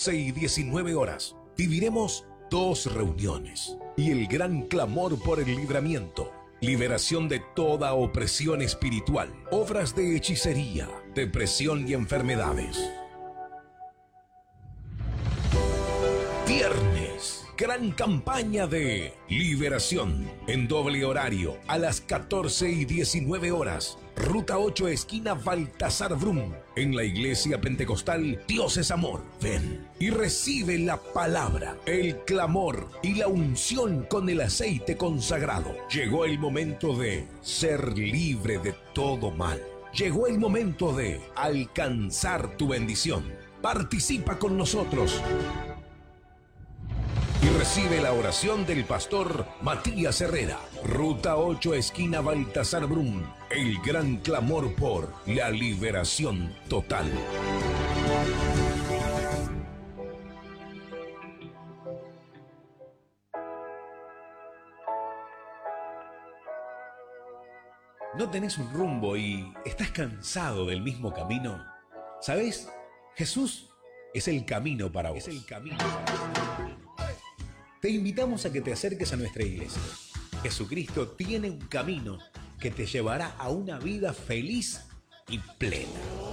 14 y 19 horas, viviremos 2 reuniones y el gran clamor por el libramiento. Liberación de toda opresión espiritual, obras de hechicería, depresión y enfermedades. Viernes, gran campaña de liberación en doble horario a las 14 y 19 horas. Ruta 8, esquina Baltasar Brum, en la iglesia pentecostal Dios es Amor. Ven y recibe la palabra, el clamor y la unción con el aceite consagrado. Llegó el momento de ser libre de todo mal. Llegó el momento de alcanzar tu bendición. Participa con nosotros y recibe la oración del pastor Matías Herrera. Ruta 8, esquina Baltasar Brum. El gran clamor por la liberación total. ¿No tenés un rumbo y estás cansado del mismo camino? ¿Sabés? Jesús es el camino para vos. Te invitamos a que te acerques a nuestra iglesia. Jesucristo tiene un camino que te llevará a una vida feliz y plena.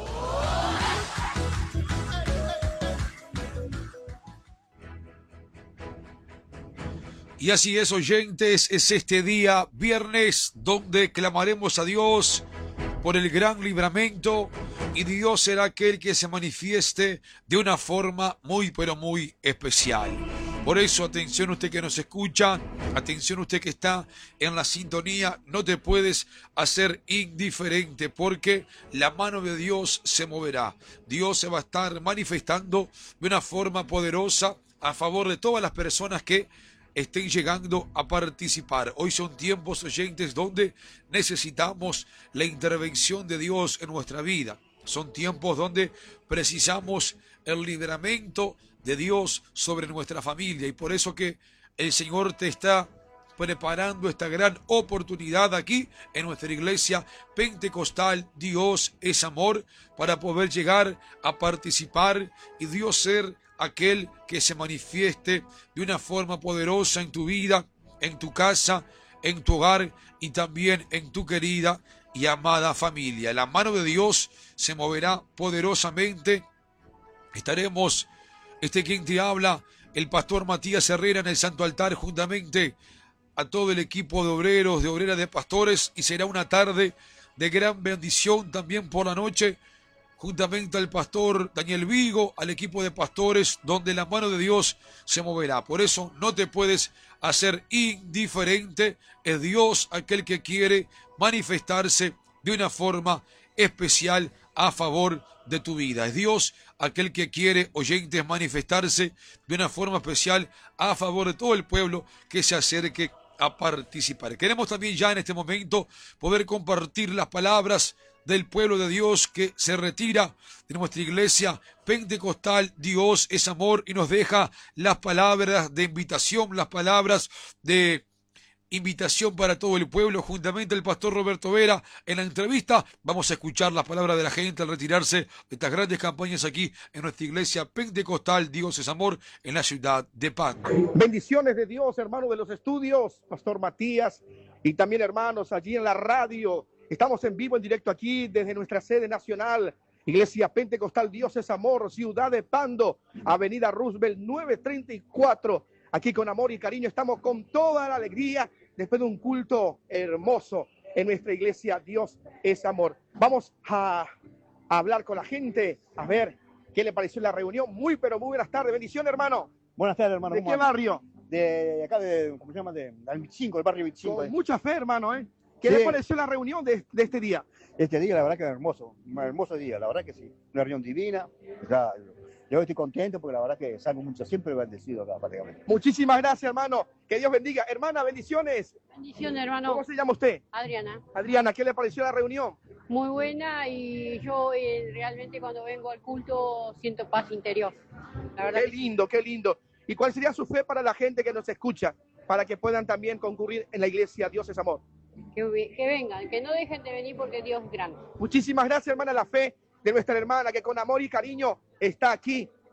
Y así es, oyentes, es este día, viernes, donde clamaremos a Dios por el gran libramento, y Dios será aquel que se manifieste de una forma muy, pero muy especial. Por eso, atención usted que nos escucha, atención usted que está en la sintonía, no te puedes hacer indiferente, porque la mano de Dios se moverá. Dios se va a estar manifestando de una forma poderosa a favor de todas las personas que estén llegando a participar. Hoy son tiempos, oyentes, donde necesitamos la intervención de Dios en nuestra vida. Son tiempos donde precisamos el libramento de Dios sobre nuestra familia, y por eso que el Señor te está preparando esta gran oportunidad aquí en nuestra iglesia pentecostal Dios es Amor, para poder llegar a participar y Dios ser aquel que se manifieste de una forma poderosa en tu vida, en tu casa, en tu hogar y también en tu querida y amada familia. La mano de Dios se moverá poderosamente. Estaremos, quien te habla, el pastor Matías Herrera, en el Santo Altar, juntamente a todo el equipo de obreros, de obreras, de pastores, y será una tarde de gran bendición también por la noche, juntamente al pastor Daniel Vigo, al equipo de pastores, donde la mano de Dios se moverá. Por eso no te puedes hacer indiferente. Es Dios aquel que quiere manifestarse de una forma especial a favor de tu vida. Es Dios aquel que quiere, oyentes, manifestarse de una forma especial a favor de todo el pueblo que se acerque a participar. Queremos también ya en este momento poder compartir las palabras del pueblo de Dios que se retira de nuestra iglesia pentecostal Dios es Amor, y nos deja las palabras de invitación, las palabras de invitación para todo el pueblo, juntamente el pastor Roberto Vera. En la entrevista vamos a escuchar las palabras de la gente al retirarse de estas grandes campañas aquí en nuestra iglesia pentecostal Dios es Amor, en la ciudad de Pando. Bendiciones de Dios, hermano de los estudios, pastor Matías, y también hermanos allí en la radio. Estamos en vivo, en directo aquí desde nuestra sede nacional, Iglesia Pentecostal Dios es Amor, ciudad de Pando, avenida Roosevelt 934. Aquí con amor y cariño estamos con toda la alegría después de un culto hermoso en nuestra iglesia Dios es Amor. Vamos a hablar con la gente, a ver qué le pareció la reunión. Muy, pero muy buenas tardes. Bendición, hermano. Buenas tardes, hermano. ¿De qué barrio? De acá, ¿cómo se llama? Del 25, el barrio 25. Con mucha fe, hermano, ¿eh? ¿Qué le pareció la reunión de este día? Este día, la verdad que es hermoso, un hermoso día, la verdad que sí. Una reunión divina. O sea, yo estoy contento porque la verdad que salgo mucho, siempre bendecido acá, prácticamente. Muchísimas gracias, hermano. Que Dios bendiga. Hermana, bendiciones. Bendiciones, hermano. ¿Cómo se llama usted? Adriana. Adriana, ¿qué le pareció la reunión? Muy buena, y yo realmente cuando vengo al culto siento paz interior. La verdad Qué lindo, qué lindo. ¿Y cuál sería su fe para la gente que nos escucha, para que puedan también concurrir en la iglesia Dios es Amor? Que vengan, que no dejen de venir porque Dios es grande. Muchísimas gracias, hermana, la fe de nuestra hermana que con amor y cariño está aquí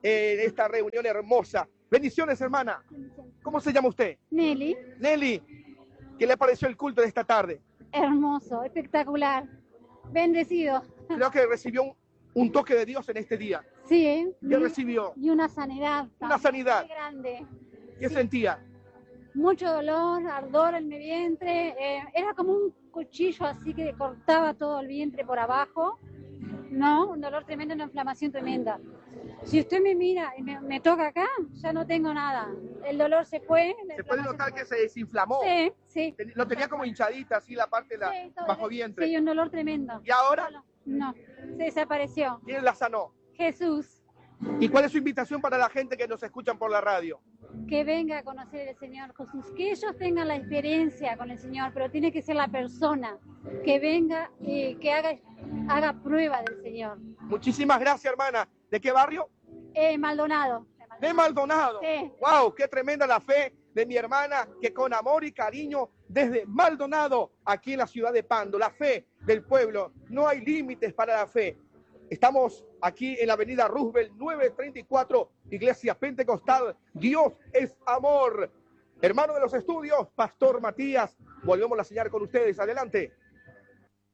en esta reunión hermosa. Bendiciones, hermana. ¿Cómo se llama usted? Nelly, Nelly, ¿qué le pareció el culto de esta tarde? hermoso, espectacular, bendecido. Creo que recibió un toque de Dios en este día. Sí, ¿Qué recibió? y una sanidad. Una sanidad. Muy grande. ¿Qué Sí. sentía? Mucho dolor, ardor en mi vientre. Era como un cuchillo así que cortaba todo el vientre por abajo. No, un dolor tremendo, una inflamación tremenda. Si usted me mira y me toca acá, ya no tengo nada. El dolor se fue. la Se puede inflamación notar se que fue. se desinflamó. Sí, sí. Lo tenía como hinchadita, así la parte de la Sí, todo bajo el- vientre. Sí, un dolor tremendo. ¿Y ahora? No, se desapareció. ¿Quién la sanó? Jesús, ¿Y cuál es su invitación para la gente que nos escuchan por la radio? que venga a conocer al Señor Jesús, que ellos tengan la experiencia con el Señor, pero tiene que ser la persona que venga y que haga prueba del Señor. Muchísimas gracias, hermana. ¿De qué barrio? Maldonado. De Maldonado. Sí. ¡Wow! ¡Qué tremenda la fe de mi hermana que con amor y cariño desde Maldonado, aquí en la ciudad de Pando, la fe del pueblo? No hay límites para la fe. Estamos aquí en la avenida Roosevelt 934, Iglesia Pentecostal. Dios es amor. Hermano de los estudios, Pastor Matías. Volvemos a señalar con ustedes. Adelante.